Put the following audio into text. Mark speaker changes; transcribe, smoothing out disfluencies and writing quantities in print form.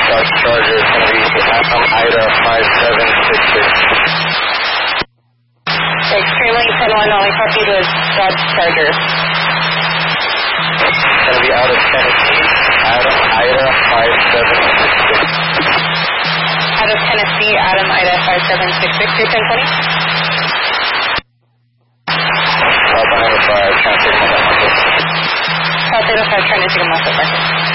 Speaker 1: Dodge Charger is going to be Adam Ida 5766.
Speaker 2: Extremely 10-1, only copy to Dodge Charger.
Speaker 1: It's going to be out of Tennessee, Adam Ida 5766.
Speaker 2: Out of Tennessee, Adam Ida 5766, 1020.
Speaker 1: Papa 95, trying to take him off.
Speaker 2: Papa 95, trying to take him off the market.